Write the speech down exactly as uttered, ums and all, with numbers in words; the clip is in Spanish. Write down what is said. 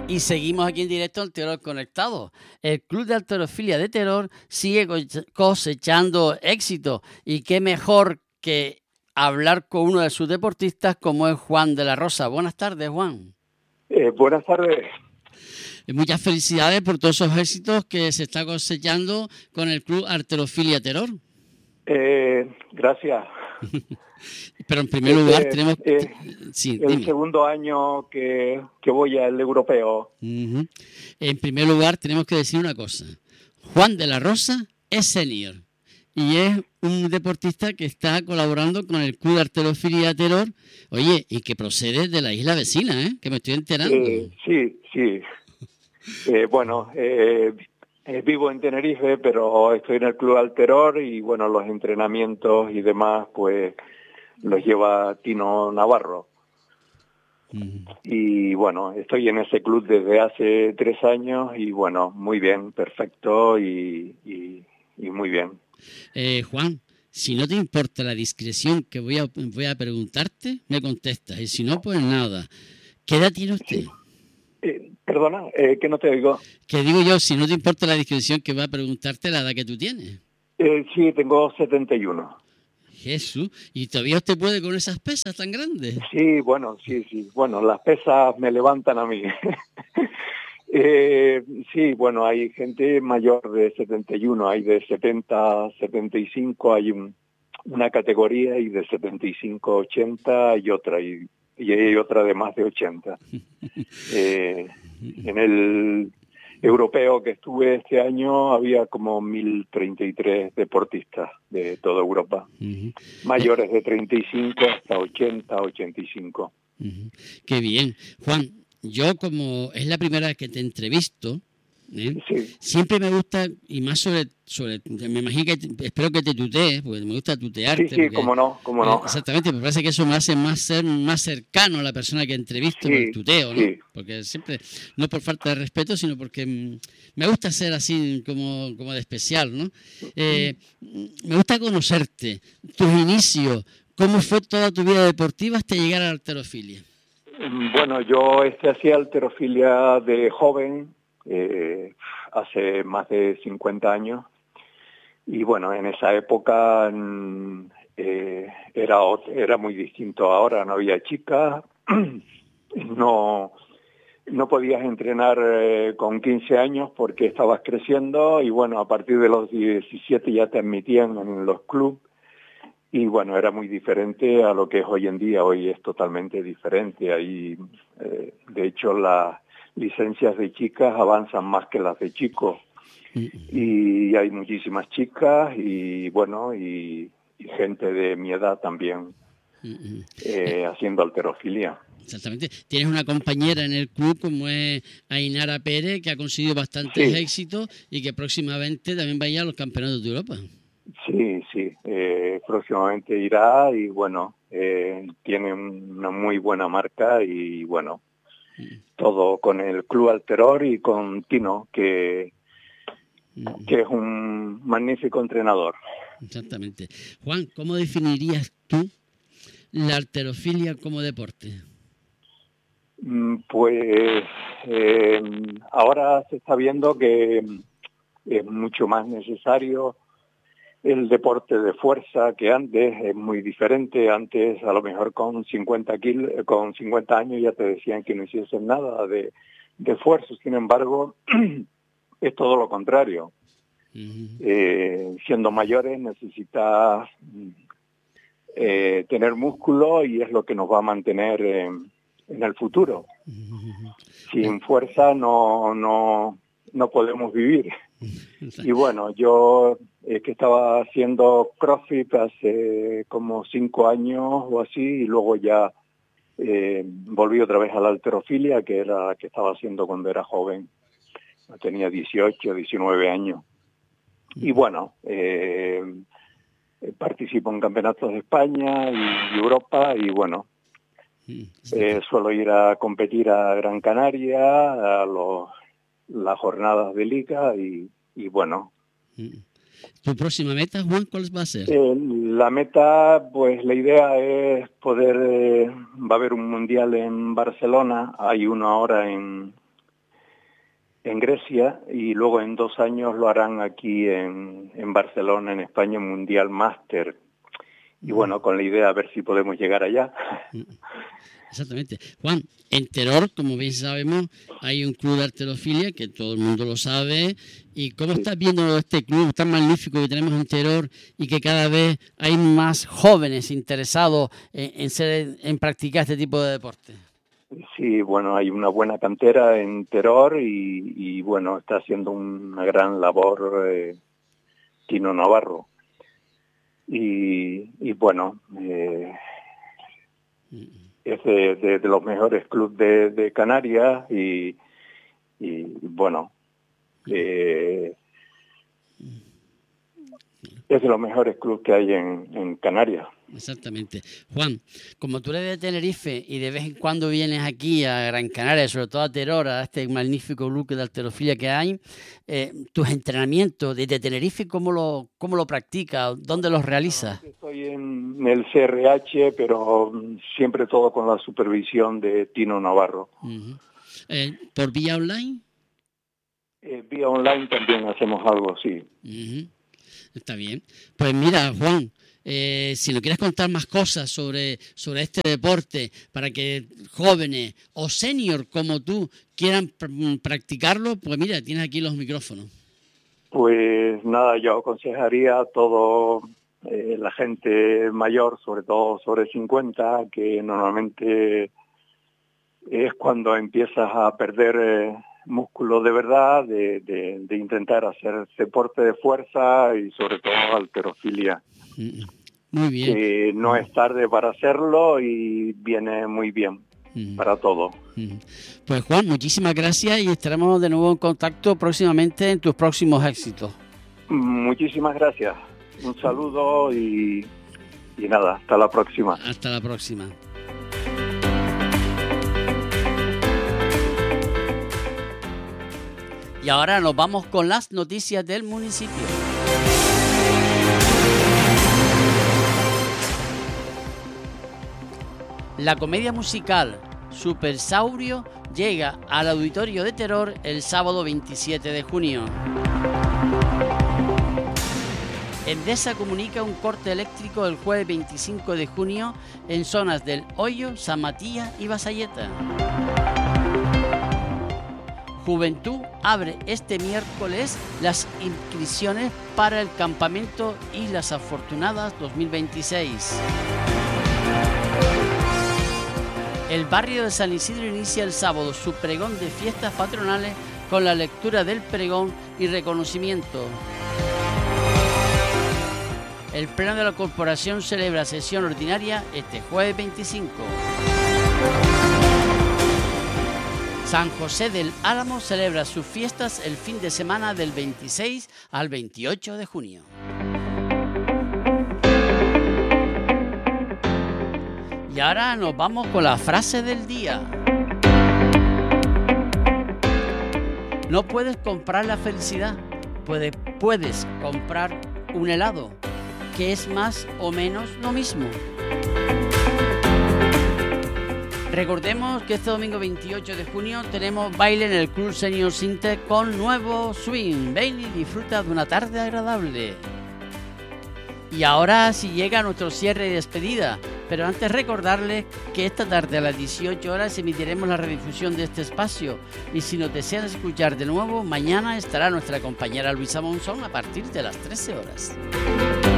Y seguimos aquí en directo en Terror Conectado. El Club de Halterofilia de Terror sigue cosechando éxito. Y qué mejor que hablar con uno de sus deportistas como es Juan de la Rosa. Buenas tardes, Juan. Eh, buenas tardes. Muchas felicidades por todos esos éxitos que se está cosechando con el Club Halterofilia Terror. Eh, gracias. Pero en primer lugar este, tenemos... Eh, sí, el dime. segundo año que, que voy al europeo. Uh-huh. En primer lugar tenemos que decir una cosa. Juan de la Rosa es senior y es un deportista que está colaborando con el Club de Halterofilia Terror, oye, y que procede de la isla vecina, ¿eh? Que me estoy enterando. Eh, sí, sí. Eh, bueno, eh, eh, vivo en Tenerife, pero estoy en el Club Alteror y bueno, los entrenamientos y demás, pues los lleva Tino Navarro. Uh-huh. Y bueno, estoy en ese club desde hace tres años y bueno, muy bien, perfecto y, y, y muy bien. Eh, Juan, si no te importa la discreción que voy a, voy a preguntarte, me contestas. Y si no, pues nada. ¿Qué edad tiene usted? Sí. Eh, perdona, eh, que no te oigo. Que digo yo, si no te importa la discreción que voy a preguntarte, la edad que tú tienes. Eh, sí, tengo setenta y uno. Jesús, ¿y todavía usted puede con esas pesas tan grandes? Sí, bueno, sí, sí. Bueno, las pesas me levantan a mí. eh, sí, bueno, hay gente mayor de setenta y uno, hay de setenta, setenta y cinco, hay un, una categoría y de setenta y cinco, ochenta y otra, y, y hay otra de más de ochenta. Eh, en el europeo que estuve este año había como mil treinta y tres deportistas de toda Europa, uh-huh. mayores de treinta y cinco hasta ochenta, ochenta y cinco. Uh-huh. Qué bien. Juan, yo como es la primera vez que te entrevisto, ¿eh? Sí. Siempre me gusta, y más sobre, sobre me imagino que, te, espero que te tutees, porque me gusta tutearte. Sí, sí, porque, cómo no, cómo no. Eh, exactamente, me parece que eso me hace más ser más cercano a la persona que entrevisto, sí, por el tuteo, ¿no? Sí. Porque siempre, no por falta de respeto, sino porque mm, me gusta ser así como, como de especial, ¿no? Eh, mm. Me gusta conocerte, tus inicios, cómo fue toda tu vida deportiva hasta llegar a la halterofilia. Bueno, yo este, hacía halterofilia de joven, eh, hace más de cincuenta años, y bueno, en esa época eh, era, era muy distinto ahora, no había chicas, no, no podías entrenar eh, con quince años porque estabas creciendo, y bueno, a partir de los diecisiete ya te admitían en los clubes. Y bueno, era muy diferente a lo que es hoy en día. Hoy es totalmente diferente. Ahí, eh, de hecho, las licencias de chicas avanzan más que las de chicos. Y hay muchísimas chicas y, bueno, y, y gente de mi edad también eh, haciendo halterofilia. Exactamente. Tienes una compañera en el club como es Ainara Pérez, que ha conseguido bastantes sí. éxitos y que próximamente también va a ir a los campeonatos de Europa. Sí, sí, eh, próximamente irá y bueno, eh, tiene una muy buena marca y bueno, mm. todo con el Club Alteror y con Tino, que, mm. que es un magnífico entrenador. Exactamente. Juan, ¿cómo definirías tú la halterofilia como deporte? Pues eh, ahora se está viendo que es mucho más necesario el deporte de fuerza que antes, es muy diferente. Antes a lo mejor con cincuenta kilos, con cincuenta años ya te decían que no hiciesen nada de, de esfuerzo. Sin embargo, es todo lo contrario. Uh-huh. Eh, siendo mayores necesitas eh, tener músculo y es lo que nos va a mantener eh, en el futuro. Uh-huh. Sin fuerza no, no, no podemos vivir. Y bueno, yo es que estaba haciendo CrossFit hace como cinco años o así, y luego ya eh, volví otra vez a la halterofilia, que era la que estaba haciendo cuando era joven. Tenía dieciocho, diecinueve años. Y bueno, eh, participo en campeonatos de España y Europa, y bueno, eh, suelo ir a competir a Gran Canaria, a los, las jornadas de liga y, y bueno. ¿Tu próxima meta, Juan, cuál va a ser? Eh, la meta, pues la idea es poder, eh, va a haber un mundial en Barcelona, hay uno ahora en, en Grecia, y luego en dos años lo harán aquí en, en Barcelona, en España, Mundial Máster. Y bueno, con la idea a ver si podemos llegar allá. Exactamente. Juan, en Teror, como bien sabemos, hay un club de halterofilia que todo el mundo lo sabe. ¿Y cómo sí. estás viendo este club tan magnífico que tenemos en Teror y que cada vez hay más jóvenes interesados en, en, ser, en practicar este tipo de deporte? Sí, bueno, hay una buena cantera en Teror y, y bueno, está haciendo una gran labor eh, Tino Navarro. Y, y bueno, eh, es de, de, de los mejores clubes de, de Canarias y, y bueno, eh, es de los mejores clubes que hay en, en Canarias. Exactamente. Juan, como tú eres de Tenerife y de vez en cuando vienes aquí a Gran Canaria, sobre todo a Teror, a este magnífico club de halterofilia que hay, eh, tus entrenamientos desde Tenerife, ¿cómo lo, cómo lo practicas? ¿Dónde los realizas? Estoy en el C R H, pero siempre todo con la supervisión de Tino Navarro. Uh-huh. eh, ¿Por vía online? Eh, vía online también hacemos algo, sí. Uh-huh. Está bien. Pues mira, Juan, eh, si nos quieres contar más cosas sobre, sobre este deporte para que jóvenes o senior como tú quieran pr- practicarlo, pues mira, tienes aquí los micrófonos. Pues nada, yo aconsejaría a todo eh, la gente mayor, sobre todo sobre cincuenta, que normalmente es cuando empiezas a perder eh, músculo de verdad, de, de, de intentar hacer deporte de fuerza y sobre todo halterofilia. Muy bien. Que no es tarde para hacerlo y viene muy bien uh-huh. para todo. Uh-huh. Pues Juan, muchísimas gracias y estaremos de nuevo en contacto próximamente en tus próximos éxitos. Muchísimas gracias. Un saludo y, y nada, hasta la próxima. Hasta la próxima. Y ahora nos vamos con las noticias del municipio. La comedia musical Supersaurio llega al Auditorio de Teror el sábado veintisiete de junio. Endesa comunica un corte eléctrico el jueves veinticinco de junio en zonas del Hoyo, San Matías y Basalleta. Juventud abre este miércoles las inscripciones para el campamento Islas Afortunadas dos mil veintiséis. El barrio de San Isidro inicia el sábado su pregón de fiestas patronales con la lectura del pregón y reconocimiento. El Pleno de la Corporación celebra sesión ordinaria este jueves veinticinco. San José del Álamo celebra sus fiestas el fin de semana del veintiséis al veintiocho de junio. Y ahora nos vamos con la frase del día. No puedes comprar la felicidad, puedes, puedes comprar un helado, que es más o menos lo mismo. Recordemos que este domingo veintiocho de junio tenemos baile en el Club Senior Sinte con nuevo swing. Ven y disfruta de una tarde agradable. Y ahora sí llega nuestro cierre y despedida, pero antes recordarles que esta tarde a las dieciocho horas emitiremos la redifusión de este espacio y si nos desean escuchar de nuevo, mañana estará nuestra compañera Luisa Monzón a partir de las trece horas.